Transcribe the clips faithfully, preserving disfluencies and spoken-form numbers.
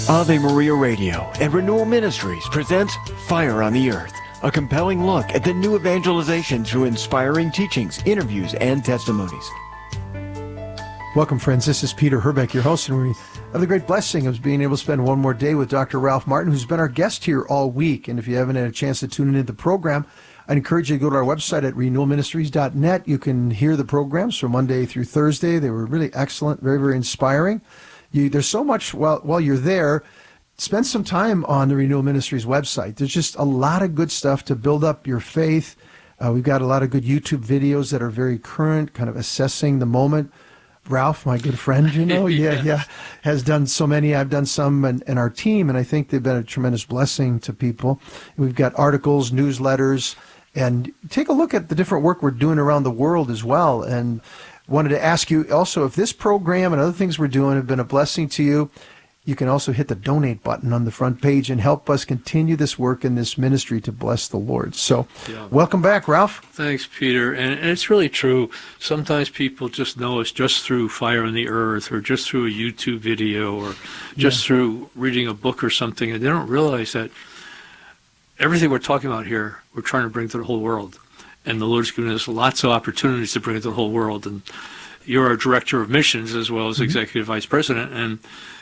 Ave Maria Radio and Renewal Ministries presents Fire on the Earth, a compelling look at the new evangelization through inspiring teachings, interviews, and testimonies. Welcome, friends. This is Peter Herbeck, your host, and we have the great blessing of being able to spend one more day with Doctor Ralph Martin, who's been our guest here all week. And if you haven't had a chance to tune into the program, I'd encourage you to go to our website at renewal ministries dot net. You can hear the programs from Monday through Thursday. They were really excellent, very, very inspiring. You, there's so much, while, while you're there, spend some time on the Renewal Ministries website. There's just a lot of good stuff to build up your faith. Uh, we've got a lot of good YouTube videos that are very current, kind of assessing the moment. Ralph, my good friend, you know, yeah, yeah, yeah, has done so many. I've done some, and, and our team, and I think they've been a tremendous blessing to people. We've got articles, newsletters, and take a look at the different work we're doing around the world as well. And wanted to ask you also, if this program and other things we're doing have been a blessing to you, you can also hit the donate button on the front page and help us continue this work in this ministry to bless the Lord. So yeah. Welcome back, Ralph. Thanks, Peter. And, and it's really true. Sometimes people just know us just through Fire on the Earth or just through a YouTube video or just yeah. through reading a book or something, and they don't realize that everything we're talking about here, we're trying to bring to the whole world. And the Lord's given us lots of opportunities to bring it to the whole world. And you're our director of missions as well as mm-hmm. executive vice president. And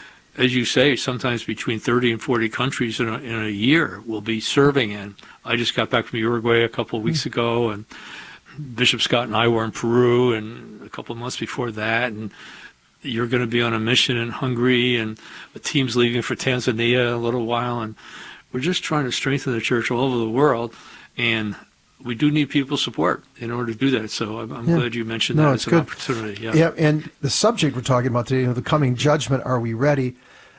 as you say, sometimes between thirty and forty countries in a, in a year we'll be serving in. I just got back from Uruguay a couple of weeks mm-hmm. ago, and Bishop Scott and I were in Peru, and a couple of months before that. And you're going to be on a mission in Hungary, and a team's leaving for Tanzania in a little while. And we're just trying to strengthen the church all over the world. And we do need people's support in order to do that. So I'm, I'm yeah. glad you mentioned no, that it's as good. an opportunity. Yeah. yeah, and the subject we're talking about today, you know, the coming judgment, are we ready?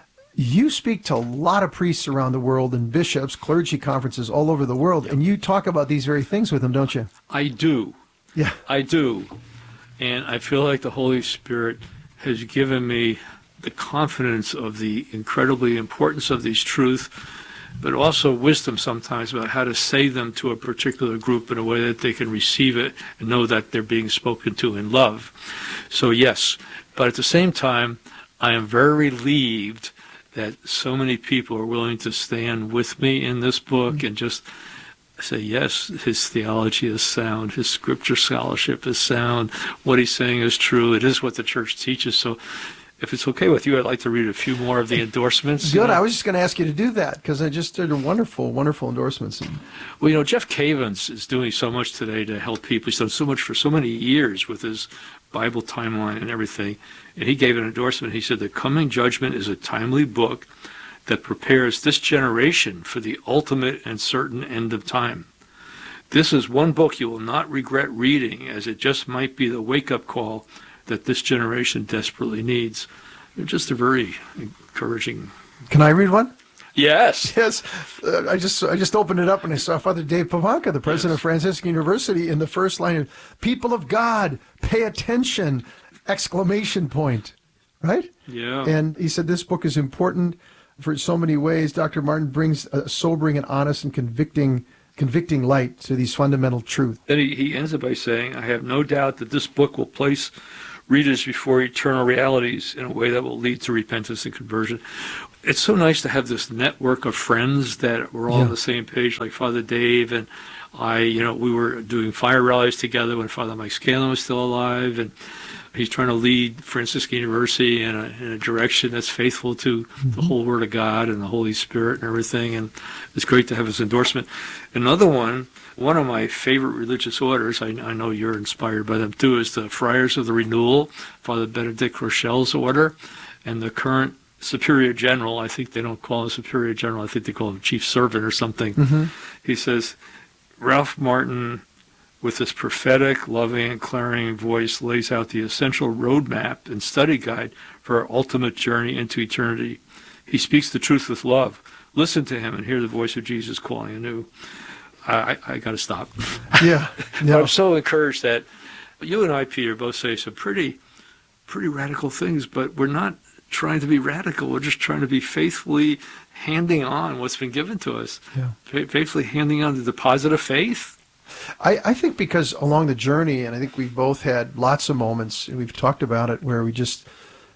You speak to a lot of priests around the world and bishops, clergy conferences all over the world, yep. and you talk about these very things with them, don't you? I do. Yeah. I do. And I feel like the Holy Spirit has given me the confidence of the incredibly importance of these truths, but also wisdom sometimes about how to say them to a particular group in a way that they can receive it and know that they're being spoken to in love. So yes, but at the same time, I am very relieved that so many people are willing to stand with me in this book mm-hmm. and just say, yes, his theology is sound, his scripture scholarship is sound, what he's saying is true, it is what the church teaches. So if it's okay with you, I'd like to read a few more of the endorsements. Good. You know? I was just going to ask you to do that because I just did a wonderful, wonderful endorsements. Well, you know, Jeff Cavins is doing so much today to help people. He's done so much for so many years with his Bible timeline and everything. And he gave an endorsement. He said, "The Coming Judgment is a timely book that prepares this generation for the ultimate and certain end of time. This is one book you will not regret reading, as it just might be the wake-up call that this generation desperately needs." Just a very encouraging. Can I read one? Yes. Yes. Uh, I just I just opened it up and I saw Father Dave Pavanka, the president yes. of Franciscan University, in the first line of "People of God, pay attention!" exclamation point. Right? Yeah. And he said this book is important for so many ways. Doctor Martin brings a sobering and honest and convicting convicting light to these fundamental truths. Then he, he ends it by saying, "I have no doubt that this book will place readers before eternal realities in a way that will lead to repentance and conversion." It's so nice to have this network of friends that we're all yeah. on the same page, like Father Dave and I. You know, we were doing fire rallies together when Father Mike Scanlon was still alive, and he's trying to lead Franciscan University in a, in a direction that's faithful to mm-hmm. the whole Word of God and the Holy Spirit and everything, and it's great to have his endorsement. Another one, one of my favorite religious orders, I, I know you're inspired by them too, is the Friars of the Renewal, Father Benedict Rochelle's order, and the current Superior General, I think they don't call him Superior General, I think they call him Chief Servant or something. Mm-hmm. He says, "Ralph Martin, with his prophetic, loving, and clarion voice, lays out the essential roadmap and study guide for our ultimate journey into eternity. He speaks the truth with love. Listen to him and hear the voice of Jesus calling anew." I, I, I got to stop. Yeah. No. I'm so encouraged that you and I, Peter, both say some pretty, pretty radical things, but we're not trying to be radical. We're just trying to be faithfully handing on what's been given to us. Yeah. Faithfully handing on the deposit of faith. I, I think because along the journey, and I think we've both had lots of moments, and we've talked about it, where we just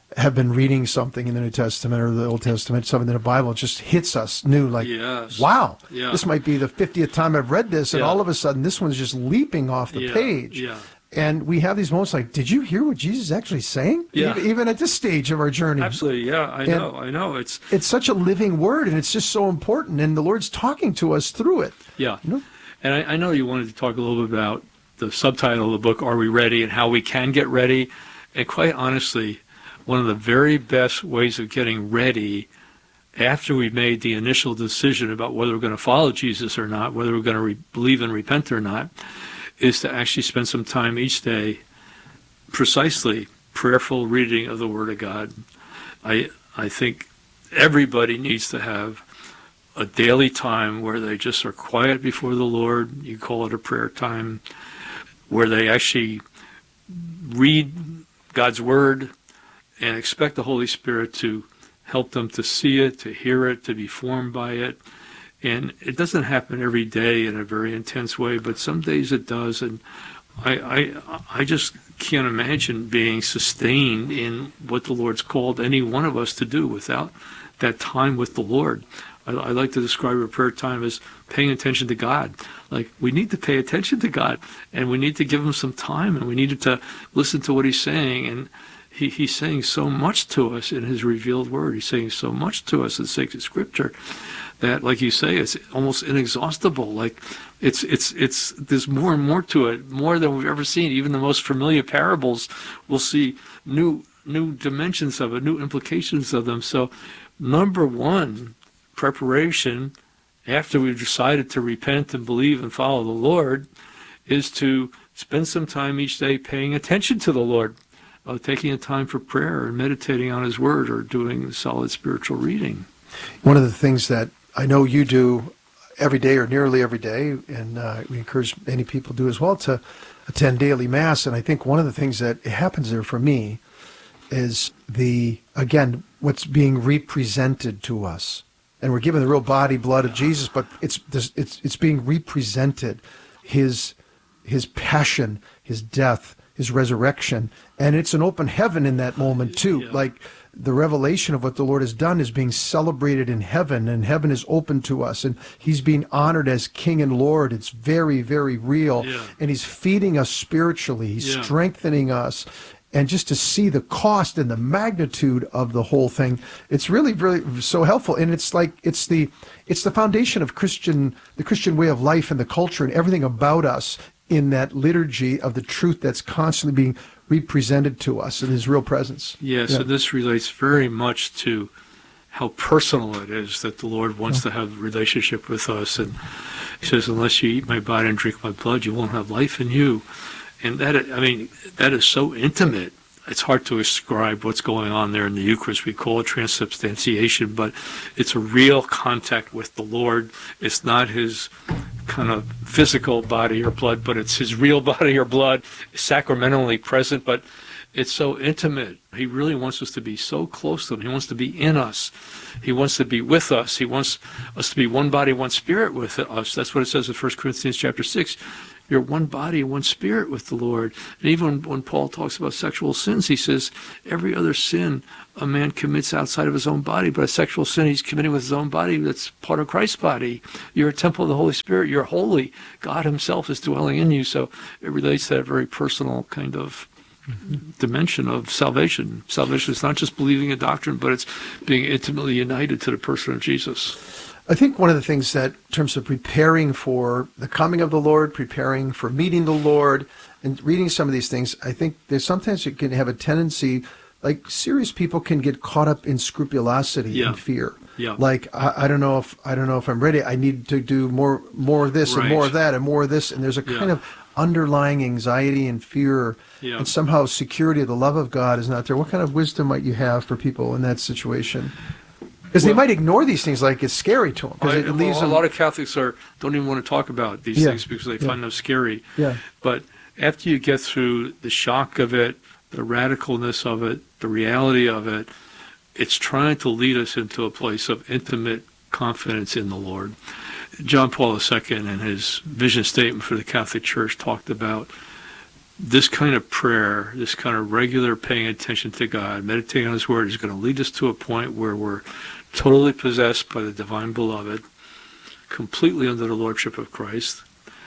have been reading something in the New Testament or the Old Testament, something in the Bible, it just hits us new, like, yes. wow, yeah. this might be the fiftieth time I've read this, and yeah. all of a sudden this one's just leaping off the yeah. page. Yeah. And we have these moments like, did you hear what Jesus is actually saying? Yeah. Even, even at this stage of our journey. Absolutely, yeah, I And know, I know. It's it's such a living word, and it's just so important, and the Lord's talking to us through it. Yeah, You know? and I, I know you wanted to talk a little bit about the subtitle of the book, Are We Ready, and how we can get ready. And quite honestly, one of the very best ways of getting ready after we've made the initial decision about whether we're going to follow Jesus or not, whether we're going to re- believe and repent or not, is to actually spend some time each day precisely prayerful reading of the Word of God. I I think everybody needs to have a daily time where they just are quiet before the Lord. You call it a prayer time, where they actually read God's Word and expect the Holy Spirit to help them to see it, to hear it, to be formed by it. And it doesn't happen every day in a very intense way, but some days it does. And I, I, I just can't imagine being sustained in what the Lord's called any one of us to do without that time with the Lord. I, I like to describe a prayer time as paying attention to God. Like, we need to pay attention to God, and we need to give him some time, and we need to listen to what he's saying. And he, he's saying so much to us in his revealed word. He's saying so much to us in sacred scripture that, like you say, it's almost inexhaustible. Like, it's it's it's there's more and more to it, more than we've ever seen. Even the most familiar parables, we'll see new new dimensions of it, new implications of them. So, number one, preparation after we've decided to repent and believe and follow the Lord is to spend some time each day paying attention to the Lord, uh, taking a time for prayer and meditating on his word or doing solid spiritual reading. One of the things that I know you do every day or nearly every day, and uh, we encourage many people to do as well, to attend daily Mass. And I think one of the things that happens there for me is the, again, what's being represented to us. And we're given the real body, blood of Jesus, but it's it's it's being represented, his his passion, his death, his resurrection, and it's an open heaven in that moment too. Yeah. Like, the revelation of what the Lord has done is being celebrated in heaven, and heaven is open to us, and he's being honored as King and Lord. It's very, very real, Yeah. and he's feeding us spiritually. He's Yeah. strengthening us. And just to see the cost and the magnitude of the whole thing, it's really, really so helpful. And it's like it's the it's the foundation of Christian, the Christian way of life and the culture and everything about us in that liturgy of the truth that's constantly being represented to us in his real presence. Yeah, so Yeah. this relates very much to how personal it is that the Lord wants to have a relationship with us. And he says, unless you eat my body and drink my blood, you won't have life in you. And that, I mean, that is so intimate. It's hard to describe what's going on there in the Eucharist. We call it transubstantiation, but it's a real contact with the Lord. It's not his kind of physical body or blood, but it's his real body or blood, sacramentally present, but it's so intimate. He really wants us to be so close to him. He wants to be in us. He wants to be with us. He wants us to be one body, one spirit with us. That's what it says in First Corinthians chapter six. You're one body, one spirit with the Lord. And even when Paul talks about sexual sins, he says every other sin a man commits outside of his own body, but a sexual sin he's committing with his own body, that's part of Christ's body. You're a temple of the Holy Spirit. You're holy. God himself is dwelling in you. So it relates to that very personal kind of dimension of salvation. Salvation is not just believing a doctrine, but it's being intimately united to the person of Jesus. I think one of the things that, in terms of preparing for the coming of the Lord, preparing for meeting the Lord, and reading some of these things, I think there's sometimes you can have a tendency, like serious people can get caught up in scrupulosity Yeah. and fear. Yeah. Like, I, I don't know if I don't know if I'm ready. I need to do more more of this Right. and more of that and more of this. And there's a Yeah. kind of underlying anxiety and fear, Yeah. and somehow security of the love of God is not there. What kind of wisdom might you have for people in that situation? Because they Well- might ignore these things like it's scary to them. Because I- it well, leaves a them. lot of Catholics are don't even want to talk about these Yeah. things because they Yeah. find them scary. Yeah. But after you get through the shock of it, the radicalness of it, the reality of it, it's trying to lead us into a place of intimate confidence in the Lord. John Paul the Second, in his vision statement for the Catholic Church, talked about this kind of prayer, this kind of regular paying attention to God, meditating on His Word is going to lead us to a point where we're totally possessed by the divine beloved, completely under the lordship of Christ,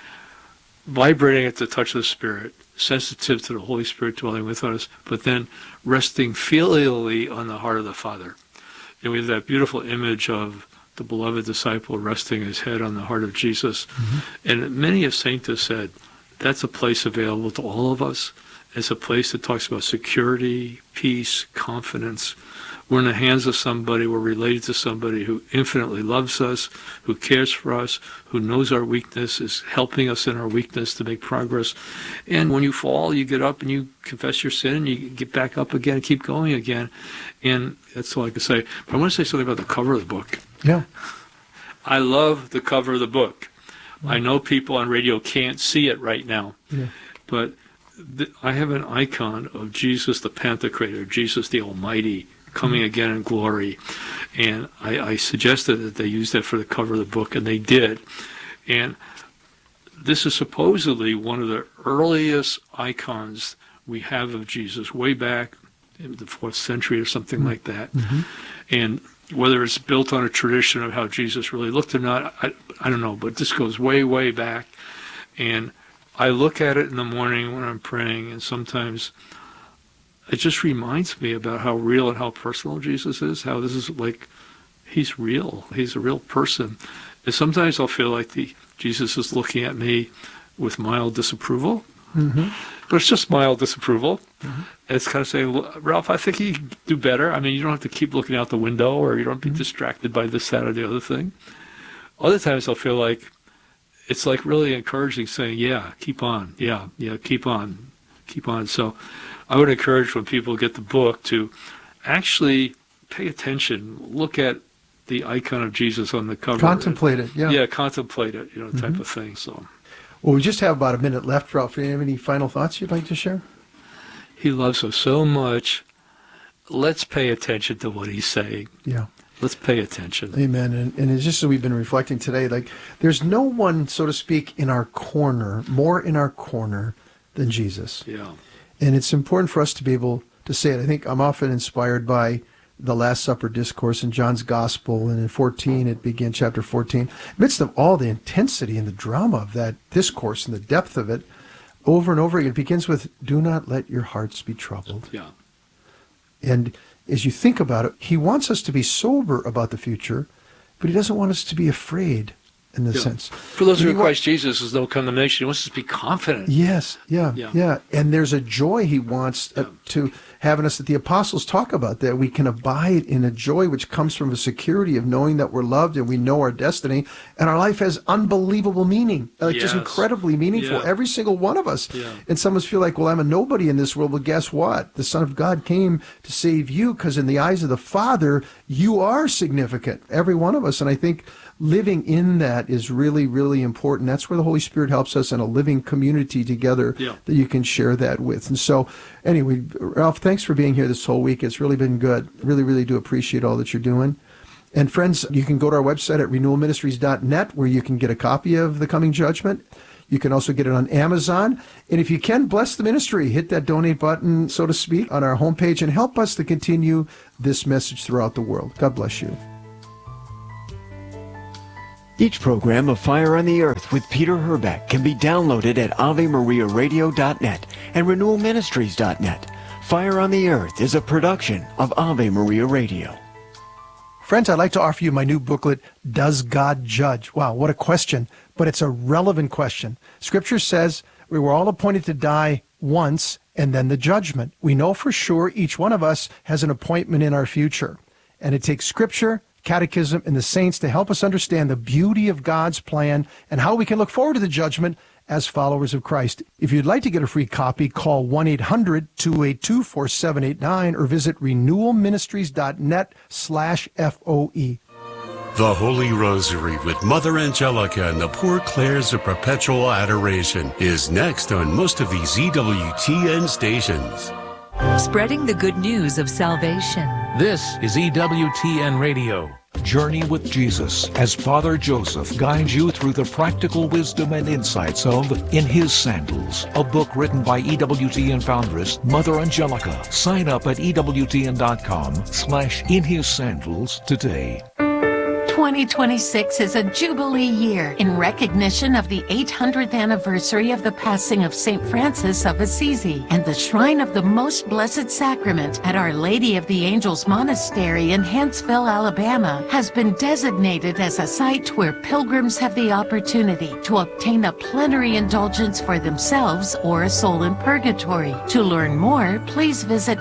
vibrating at the touch of the Spirit, sensitive to the Holy Spirit dwelling within us, but then resting filially on the heart of the Father. And we have that beautiful image of the beloved disciple resting his head on the heart of Jesus. Mm-hmm. And many of saints have said, that's a place available to all of us. It's a place that talks about security, peace, confidence. We're in the hands of somebody, we're related to somebody who infinitely loves us, who cares for us, who knows our weakness, is helping us in our weakness to make progress. And when you fall, you get up and you confess your sin, and you get back up again and keep going again. And that's all I can say. But I want to say something about the cover of the book. Yeah. I love the cover of the book. I know people on radio can't see it right now, yeah. but th- I have an icon of Jesus the Pantocrator, Jesus the Almighty, coming mm-hmm. again in glory. And I, I suggested that they use that for the cover of the book, and they did. And this is supposedly one of the earliest icons we have of Jesus, way back in the fourth century or something mm-hmm. like that. Mm-hmm. And whether it's built on a tradition of how Jesus really looked or not, I, I don't know, but this goes way, way back. And I look at it in the morning when I'm praying, and sometimes it just reminds me about how real and how personal Jesus is, how this is like, he's real. He's a real person. And sometimes I'll feel like the Jesus is looking at me with mild disapproval. Mm-hmm. But it's just mild disapproval. Mm-hmm. It's kind of saying, well, Ralph, I think you can do better. I mean, you don't have to keep looking out the window, or you don't be mm-hmm. distracted by this, that, or the other thing. Other times I'll feel like it's like really encouraging, saying, yeah, keep on. Yeah, yeah, keep on. Keep on. So I would encourage when people get the book to actually pay attention, look at the icon of Jesus on the cover. Contemplate it, yeah. Yeah, contemplate it, you know, type mm-hmm. of thing. So. Well, we just have about a minute left, Ralph. Do you have any final thoughts you'd like to share? He loves us so much. Let's pay attention to what he's saying. Yeah. Let's pay attention. Amen. And, and it's just as we've been reflecting today, like there's no one, so to speak, in our corner, more in our corner than Jesus. Yeah. And it's important for us to be able to say it. I think I'm often inspired by the Last Supper discourse in John's Gospel, and in fourteen, it begins, chapter fourteen. Amidst of all the intensity and the drama of that discourse and the depth of it, over and over again, it begins with, do not let your hearts be troubled. Yeah. And as you think about it, he wants us to be sober about the future, but he doesn't want us to be afraid in the yeah. sense. For those who are in Christ Jesus, there's no condemnation. He wants us to be confident. Yes, yeah, yeah. yeah. And there's a joy he wants uh, yeah. to have in us that the apostles talk about, that we can abide in a joy which comes from a security of knowing that we're loved and we know our destiny, and our life has unbelievable meaning, like yes. just incredibly meaningful, yeah. every single one of us. Yeah. And some of us feel like, well, I'm a nobody in this world. Well, guess what? The Son of God came to save you, because in the eyes of the Father, you are significant, every one of us. And I think living in that is really, really important. That's where the Holy Spirit helps us in a living community together yeah. that you can share that with. And so, anyway, Ralph, thanks for being here this whole week. It's really been good. Really, really do appreciate all that you're doing. And friends, you can go to our website at renewal ministries dot net, where you can get a copy of The Coming Judgment. You can also get it on Amazon. And if you can, bless the ministry. Hit that donate button, so to speak, on our homepage, and help us to continue this message throughout the world. God bless you. Each program of Fire on the Earth with Peter Herbeck can be downloaded at ave maria radio dot net and renewal ministries dot net. Fire on the Earth is a production of Ave Maria Radio. Friends, I'd like to offer you my new booklet, Does God Judge? Wow, what a question, but it's a relevant question. Scripture says we were all appointed to die once and then the judgment. We know for sure each one of us has an appointment in our future, and it takes Scripture, Catechism, and the saints to help us understand the beauty of God's plan and how we can look forward to the judgment as followers of Christ. If you'd like to get a free copy, call one eight hundred two eight two four seven eight nine or visit renewal ministries dot net slash F O E. The Holy Rosary with Mother Angelica and the Poor Clares of Perpetual Adoration is next on most of these E W T N stations. Spreading the good news of salvation. This is E W T N Radio. Journey with Jesus as Father Joseph guides you through the practical wisdom and insights of In His Sandals, a book written by E W T N foundress Mother Angelica. Sign up at E W T N dot com slash In His Sandals today. twenty twenty-six is a Jubilee year in recognition of the eight hundredth anniversary of the passing of Saint Francis of Assisi, and the Shrine of the Most Blessed Sacrament at Our Lady of the Angels Monastery in Huntsville, Alabama, has been designated as a site where pilgrims have the opportunity to obtain a plenary indulgence for themselves or a soul in purgatory. To learn more, please visit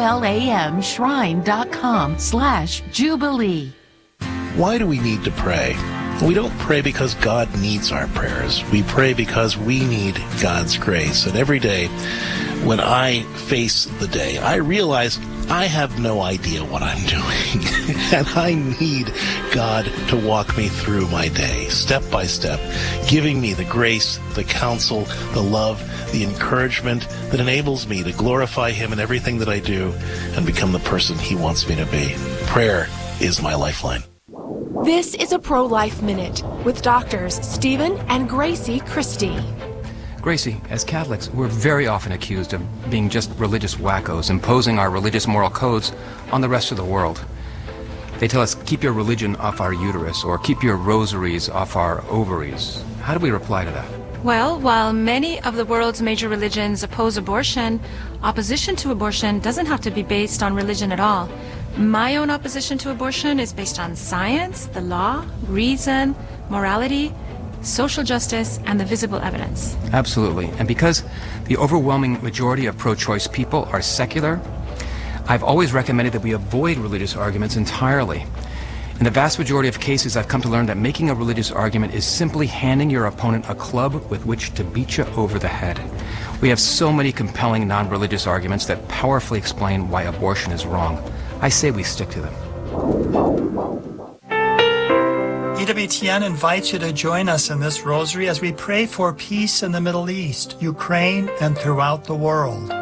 olamshrine.com slash Jubilee. Why do we need to pray? We don't pray because God needs our prayers. We pray because we need God's grace. And every day when I face the day, I realize I have no idea what I'm doing. And I need God to walk me through my day, step by step, giving me the grace, the counsel, the love, the encouragement that enables me to glorify Him in everything that I do and become the person He wants me to be. Prayer is my lifeline. This is a Pro-Life Minute with doctors Stephen and Gracie Christie. Gracie, as Catholics, we're very often accused of being just religious wackos, imposing our religious moral codes on the rest of the world. They tell us, keep your religion off our uterus, or keep your rosaries off our ovaries. How do we reply to that? Well, while many of the world's major religions oppose abortion, opposition to abortion doesn't have to be based on religion at all. My own opposition to abortion is based on science, the law, reason, morality, social justice, and the visible evidence. Absolutely. And because the overwhelming majority of pro-choice people are secular, I've always recommended that we avoid religious arguments entirely. In the vast majority of cases, I've come to learn that making a religious argument is simply handing your opponent a club with which to beat you over the head. We have so many compelling non-religious arguments that powerfully explain why abortion is wrong. I say we stick to them. E W T N invites you to join us in this rosary as we pray for peace in the Middle East, Ukraine, and throughout the world.